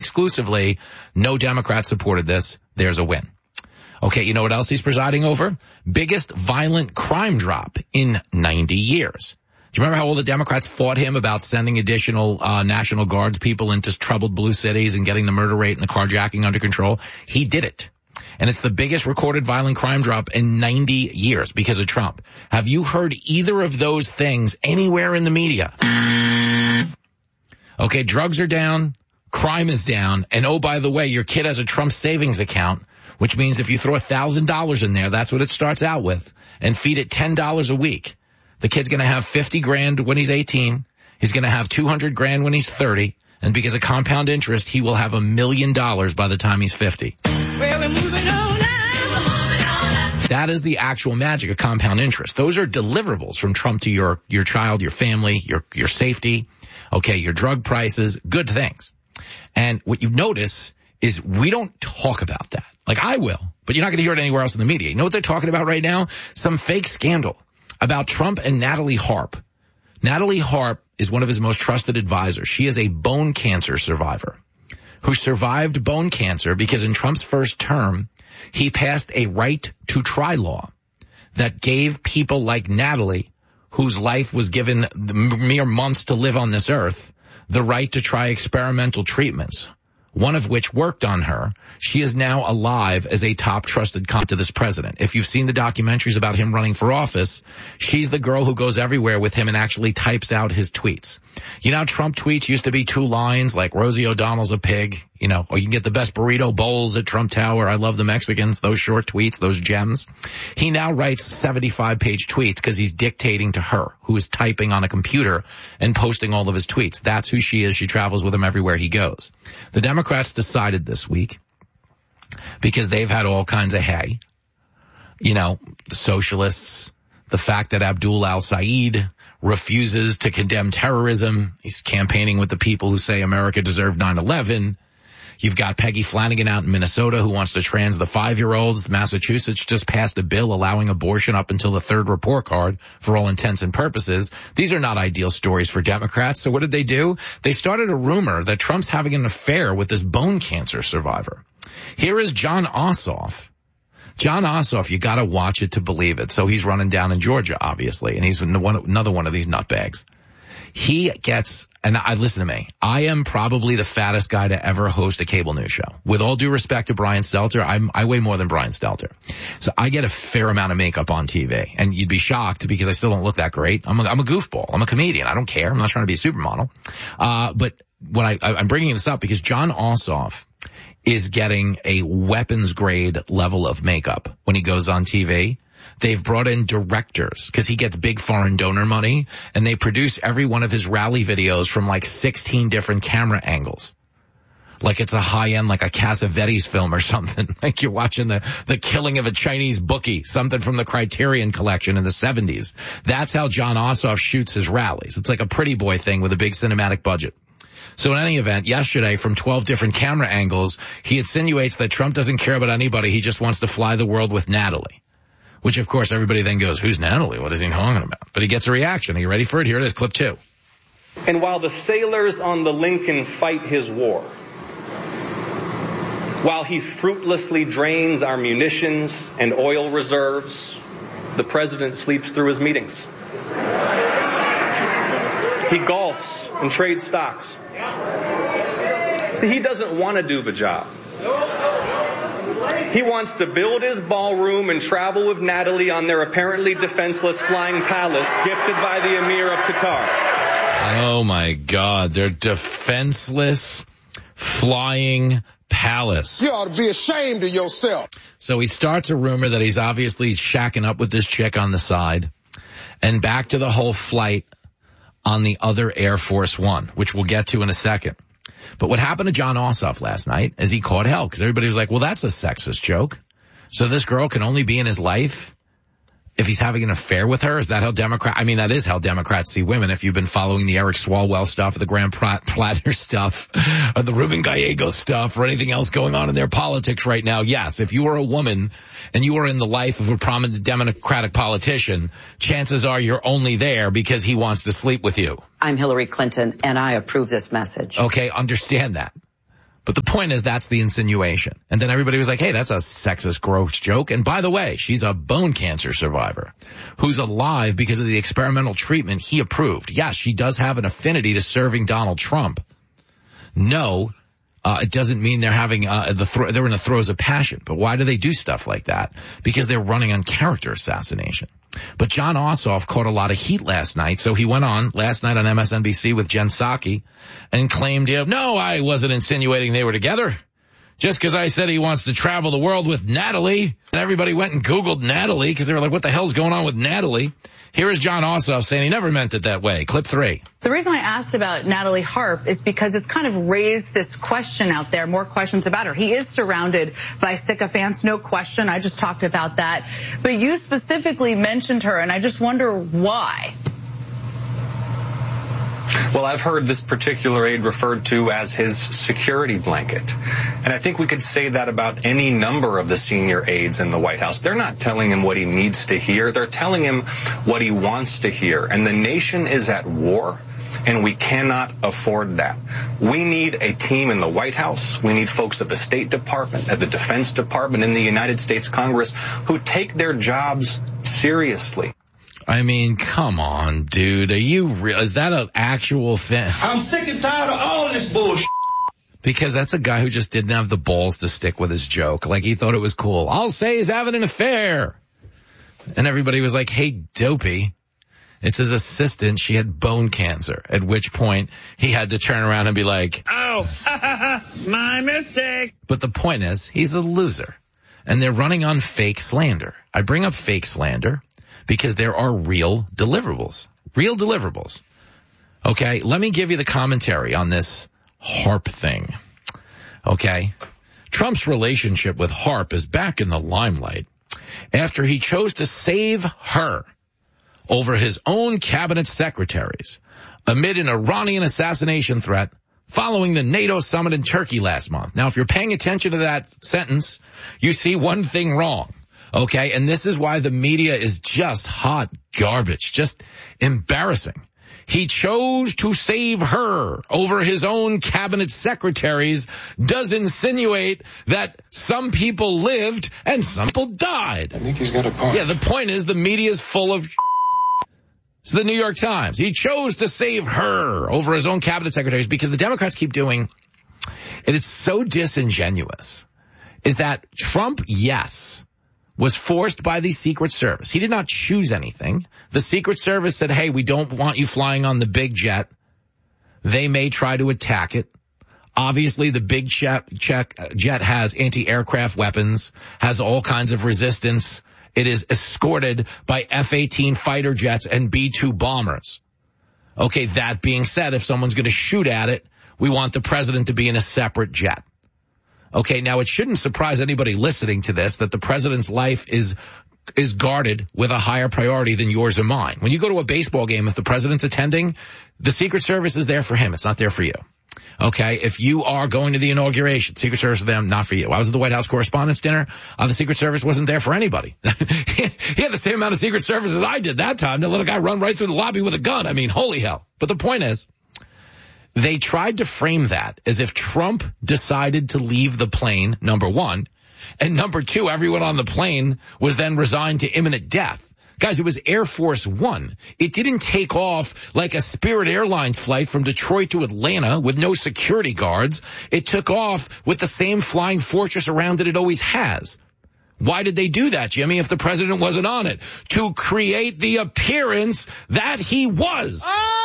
exclusively. No Democrats supported this. There's a win. Okay, you know what else he's presiding over? Biggest violent crime drop in 90 years. Do you remember how all the Democrats fought him about sending additional National Guards people into troubled blue cities and getting the murder rate and the carjacking under control? He did it. And it's the biggest recorded violent crime drop in 90 years because of Trump. Have you heard either of those things anywhere in the media? Okay, drugs are down, crime is down, and oh, by the way, your kid has a Trump savings account, which means if you throw $1,000 in there, that's what it starts out with, and feed it $10 a week. The kid's going to have 50 grand when he's 18. He's going to have 200 grand when he's 30. And because of compound interest, he will have $1 million by the time he's 50. Well, we're moving on now. That is the actual magic of compound interest. Those are deliverables from Trump to your child, your family, your safety. Okay, your drug prices, good things. And what you notice is we don't talk about that. Like I will, but you're not going to hear it anywhere else in the media. You know what they're talking about right now? Some fake scandal about Trump and Natalie Harp. Natalie Harp is one of his most trusted advisors. She is a bone cancer survivor who survived bone cancer because in Trump's first term, he passed a right to try law that gave people like Natalie, whose life was given mere months to live on this earth, the right to try experimental treatments, one of which worked on her. She is now alive as a top trusted to this president. If you've seen the documentaries about him running for office, she's the girl who goes everywhere with him and actually types out his tweets. You know, Trump tweets used to be 2 lines like Rosie O'Donnell's a pig, you know, or you can get the best burrito bowls at Trump Tower. I love the Mexicans, those short tweets, those gems. He now writes 75-page tweets because he's dictating to her, who is typing on a computer and posting all of his tweets. That's who she is. She travels with him everywhere he goes. The Democrats decided this week, because they've had all kinds of hay, you know, the socialists, the fact that Abdul al-Said refuses to condemn terrorism. He's campaigning with the people who say America deserved 9/11. You've got Peggy Flanagan out in Minnesota who wants to trans the 5-year-olds. Massachusetts just passed a bill allowing abortion up until the 3rd report card for all intents and purposes. These are not ideal stories for Democrats. So what did they do? They started a rumor that Trump's having an affair with this bone cancer survivor. Here is Jon Ossoff. Jon Ossoff, you got to watch it to believe it. So he's running down in Georgia, obviously, and he's another one of these nutbags. He gets, and listen to me, I am probably the fattest guy to ever host a cable news show. With all due respect to Brian Stelter, I weigh more than Brian Stelter. So I get a fair amount of makeup on TV, and you'd be shocked because I still don't look that great. I'm a goofball. I'm a comedian. I don't care. I'm not trying to be a supermodel. But what I'm bringing this up because Jon Ossoff is getting a weapons grade level of makeup when he goes on TV. They've brought in directors because he gets big foreign donor money, and they produce every one of his rally videos from like 16 different camera angles. Like it's a high-end, like a Cassavetes film or something. Like you're watching the killing of a Chinese bookie, something from the Criterion collection in the 70s. That's how Jon Ossoff shoots his rallies. It's like a Pretty Boy thing with a big cinematic budget. So in any event, yesterday from 12 different camera angles, he insinuates that Trump doesn't care about anybody. He just wants to fly the world with Natalie. Which, of course, everybody then goes, who's Natalie? What is he talking about? But he gets a reaction. Are you ready for it? Here it is, clip 2. And while the sailors on the Lincoln fight his war, while he fruitlessly drains our munitions and oil reserves, the president sleeps through his meetings. He golfs and trades stocks. See, he doesn't want to do the job. He wants to build his ballroom and travel with Natalie on their apparently defenseless flying palace gifted by the Emir of Qatar. Oh, my God. Their defenseless flying palace. You ought to be ashamed of yourself. So he starts a rumor that he's obviously shacking up with this chick on the side. And back to the whole flight on the other Air Force One, which we'll get to in a second. But what happened to Jon Ossoff last night is he caught hell because everybody was like, well, that's a sexist joke. So this girl can only be in his life if he's having an affair with her. Is that how that is how Democrats see women. If you've been following the Eric Swalwell stuff, or the Graham Platter stuff, or the Ruben Gallego stuff, or anything else going on in their politics right now, yes, if you are a woman and you are in the life of a prominent Democratic politician, chances are you're only there because he wants to sleep with you. I'm Hillary Clinton, and I approve this message. Okay, understand that. But the point is, that's the insinuation. And then everybody was like, hey, that's a sexist, gross joke. And by the way, she's a bone cancer survivor who's alive because of the experimental treatment he approved. Yes, she does have an affinity to serving Donald Trump. No, it doesn't mean they're having they're in the throes of passion. But why do they do stuff like that? Because they're running on character assassination. But Jon Ossoff caught a lot of heat last night, so he went on last night on MSNBC with Jen Psaki and claimed, no, I wasn't insinuating they were together. Just because I said he wants to travel the world with Natalie. And everybody went and Googled Natalie because they were like, what the hell's going on with Natalie? Here is Jon Ossoff saying he never meant it that way. Clip 3. The reason I asked about Natalie Harp is because it's kind of raised this question out there, more questions about her. He is surrounded by sycophants, no question. I just talked about that. But you specifically mentioned her, and I just wonder why. Well, I've heard this particular aide referred to as his security blanket. And I think we could say that about any number of the senior aides in the White House. They're not telling him what he needs to hear. They're telling him what he wants to hear. And the nation is at war, and we cannot afford that. We need a team in the White House. We need folks at the State Department, at the Defense Department, in the United States Congress who take their jobs seriously. I mean, come on, dude. Are you real? Is that an actual thing? I'm sick and tired of all this bullshit. Because that's a guy who just didn't have the balls to stick with his joke. Like, he thought it was cool. I'll say he's having an affair. And everybody was like, hey, dopey. It's his assistant. She had bone cancer. At which point, he had to turn around and be like, oh, my mistake. But the point is, he's a loser. And they're running on fake slander. I bring up fake slander because there are real deliverables. Real deliverables. Okay, let me give you the commentary on this Harp thing. Okay, Trump's relationship with Harp is back in the limelight after he chose to save her over his own cabinet secretaries amid an Iranian assassination threat following the NATO summit in Turkey last month. Now, if you're paying attention to that sentence, you see one thing wrong. Okay, and this is why the media is just hot garbage, just embarrassing. He chose to save her over his own cabinet secretaries does insinuate that some people lived and some people died. I think he's got a point. Yeah, the point is the media is full of It's the New York Times. He chose to save her over his own cabinet secretaries because the Democrats keep doing, and it's so disingenuous, is that Trump, yes, was forced by the Secret Service. He did not choose anything. The Secret Service said, hey, we don't want you flying on the big jet. They may try to attack it. Obviously, the big jet has anti-aircraft weapons, has all kinds of resistance. It is escorted by F-18 fighter jets and B-2 bombers. Okay, that being said, if someone's going to shoot at it, we want the president to be in a separate jet. Okay, now it shouldn't surprise anybody listening to this that the president's life is guarded with a higher priority than yours or mine. When you go to a baseball game, if the president's attending, the Secret Service is there for him. It's not there for you. Okay, if you are going to the inauguration, Secret Service is there, not for you. I was at the White House Correspondents' Dinner. The Secret Service wasn't there for anybody. He had the same amount of Secret Service as I did that time to let a guy run right through the lobby with a gun. I mean, holy hell. But the point is, they tried to frame that as if Trump decided to leave the plane, number one, and number two, everyone on the plane was then resigned to imminent death. Guys, it was Air Force One. It didn't take off like a Spirit Airlines flight from Detroit to Atlanta with no security guards. It took off with the same flying fortress around it always has. Why did they do that, Jimmy, if the president wasn't on it? To create the appearance that he was.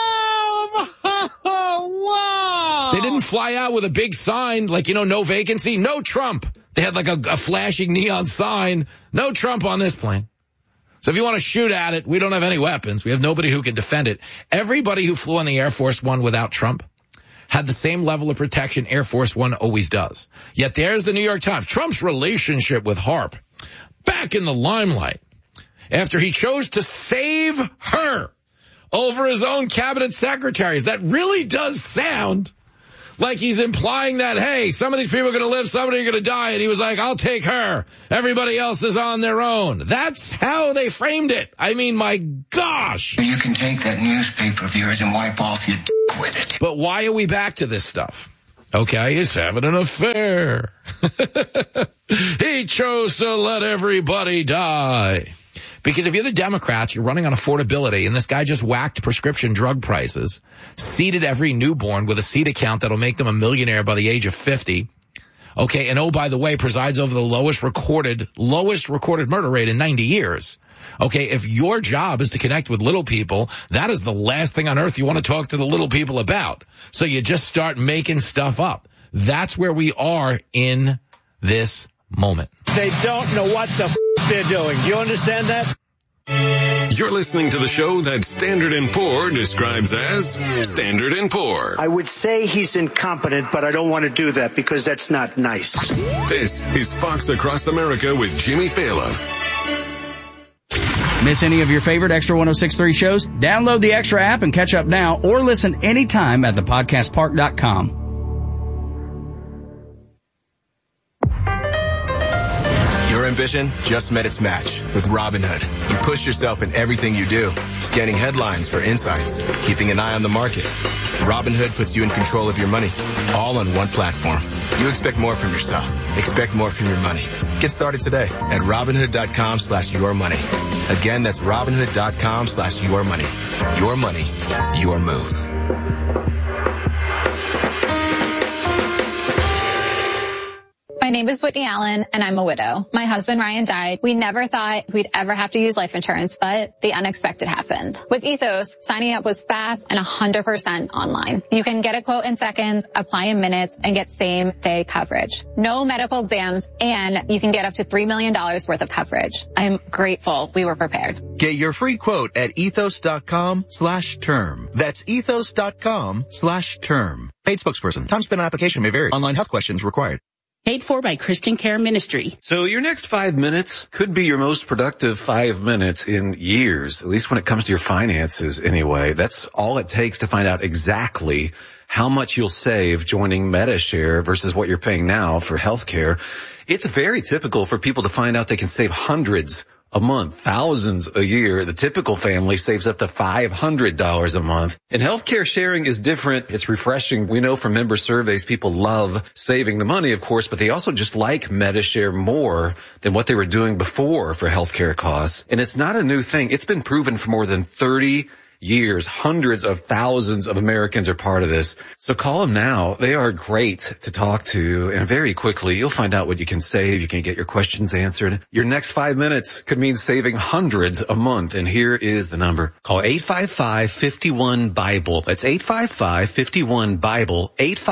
Wow. They didn't fly out with a big sign like, no vacancy, no Trump. They had like a flashing neon sign, no Trump on this plane. So if you want to shoot at it, we don't have any weapons. We have nobody who can defend it. Everybody who flew on the Air Force One without Trump had the same level of protection Air Force One always does. Yet there's the New York Times. Trump's relationship with Harp back in the limelight after he chose to save her over his own cabinet secretaries. That really does sound like he's implying that, hey, some of these people are going to live, some of them are going to die. And he was like, I'll take her. Everybody else is on their own. That's how they framed it. I mean, my gosh. You can take that newspaper of yours and wipe off your dick with it. But why are we back to this stuff? Okay, he's having an affair. He chose to let everybody die. Because if you're the Democrats, you're running on affordability, and this guy just whacked prescription drug prices, seeded every newborn with a seed account that'll make them a millionaire by the age of 50. Okay, and oh, by the way, presides over the lowest recorded murder rate in 90 years. Okay, if your job is to connect with little people, that is the last thing on earth you want to talk to the little people about. So you just start making stuff up. That's where we are in this moment. They don't know what the they're doing. Do you understand that? You're listening to the show that Standard & Poor describes as Standard & Poor. I would say he's incompetent, but I don't want to do that because that's not nice. This is Fox Across America with Jimmy Fallon. Miss any of your favorite Extra 106.3 shows? Download the Extra app and catch up now, or listen anytime at thepodcastpark.com. Your ambition just met its match with Robinhood. You push yourself in everything you do, scanning headlines for insights, keeping an eye on the market. Robinhood puts you in control of your money, all on one platform. You expect more from yourself. Expect more from your money. Get started today at Robinhood.com/yourmoney. Again, that's Robinhood.com/yourmoney. Your money, your move. My name is Whitney Allen, and I'm a widow. My husband, Ryan, died. We never thought we'd ever have to use life insurance, but the unexpected happened. With Ethos, signing up was fast and 100% online. You can get a quote in seconds, apply in minutes, and get same-day coverage. No medical exams, and you can get up to $3 million worth of coverage. I'm grateful we were prepared. Get your free quote at ethos.com/term. That's ethos.com/term. Paid spokesperson. Time spent on application may vary. Online health questions required. Paid for by Christian Care Ministry. So your next 5 minutes could be your most productive 5 minutes in years, at least when it comes to your finances anyway. That's all it takes to find out exactly how much you'll save joining Medi-Share versus what you're paying now for healthcare. It's very typical for people to find out they can save hundreds a month, thousands a year. The typical family saves up to $500 a month. And healthcare sharing is different. It's refreshing. We know from member surveys, people love saving the money, of course, but they also just like Medi-Share more than what they were doing before for healthcare costs. And it's not a new thing. It's been proven for more than 30 years. Hundreds of thousands of Americans are part of this. So call them now. They are great to talk to, and very quickly you'll find out what you can save. You can get your questions answered. Your next 5 minutes could mean saving hundreds a month, and here is the number. Call 855-51-BIBLE. That's 855-51-BIBLE.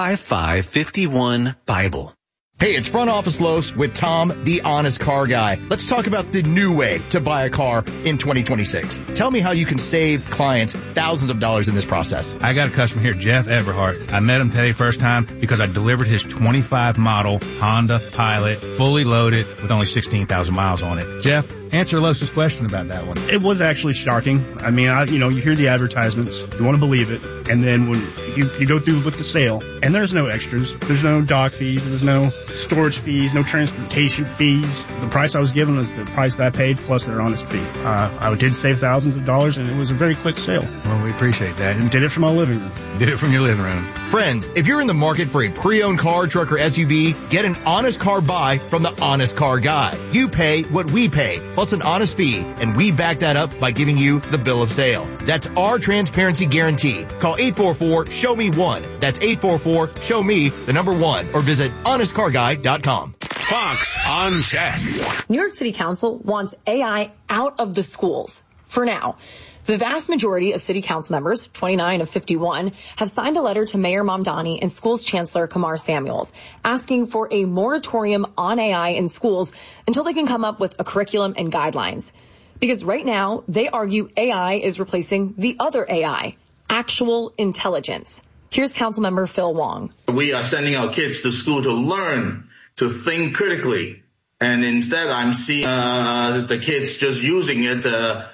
855-51-BIBLE. Hey, it's Front Office Los with Tom, the honest car guy. Let's talk about the new way to buy a car in 2026. Tell me how you can save clients thousands of dollars in this process. I got a customer here, Jeff Everhart. I met him today first time because I delivered his 25 model Honda Pilot, fully loaded with only 16,000 miles on it. Jeff, answer Los's question about that one. It was actually shocking. I mean, you hear the advertisements, you want to believe it, and then when you go through with the sale, and there's no extras, there's no dock fees, there's no storage fees, no transportation fees. The price I was given was the price that I paid plus their honest fee. I did save thousands of dollars, and it was a very quick sale. Well, we appreciate that. And did it from my living room. Did it from your living room. Friends, if you're in the market for a pre-owned car, truck, or SUV, get an honest car buy from the Honest Car Guy. You pay what we pay, plus an honest fee, and we back that up by giving you the bill of sale. That's our transparency guarantee. Call 844-SHOW-ME-1. That's 844-SHOW-ME1, or visit honestcarguy.com. Fox on Tech. New York City Council wants AI out of the schools for now. The vast majority of city council members, 29 of 51, have signed a letter to Mayor Mamdani and schools chancellor Kamar Samuels, asking for a moratorium on AI in schools until they can come up with a curriculum and guidelines. Because right now, they argue AI is replacing the other AI, actual intelligence. Here's Councilmember Phil Wong. We are sending our kids to school to learn, to think critically. And instead, I'm seeing the kids just using it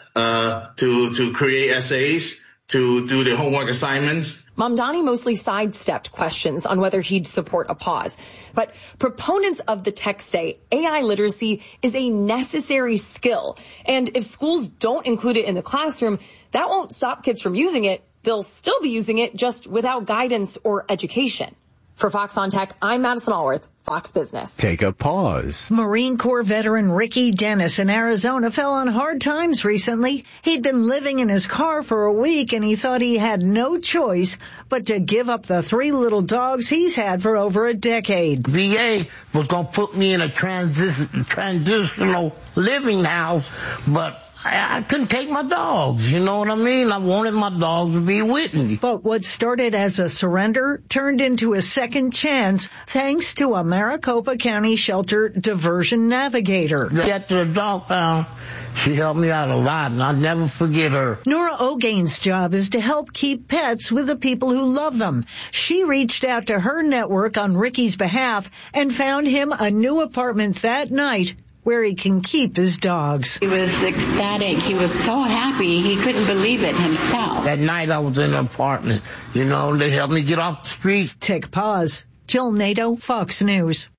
to create essays, to do the homework assignments. Mamdani mostly sidestepped questions on whether he'd support a pause. But proponents of the text say AI literacy is a necessary skill. And if schools don't include it in the classroom, that won't stop kids from using it. They'll still be using it just without guidance or education. For Fox on Tech, I'm Madison Allworth, Fox Business. Take a pause. Marine Corps veteran Ricky Dennis in Arizona fell on hard times recently. He'd been living in his car for a week and he thought he had no choice but to give up the 3 little dogs he's had for over a decade. VA was going to put me in a transitional living house, but I couldn't take my dogs, you know what I mean? I wanted my dogs to be with me. But what started as a surrender turned into a second chance thanks to a Maricopa County shelter diversion navigator. After the dog found, she helped me out a lot, and I'll never forget her. Nora O'Gain's job is to help keep pets with the people who love them. She reached out to her network on Ricky's behalf and found him a new apartment that night where he can keep his dogs. He was ecstatic. He was so happy. He couldn't believe it himself. That night I was in an apartment. You know, they helped me get off the street. Take pause. Jill Nato, Fox News.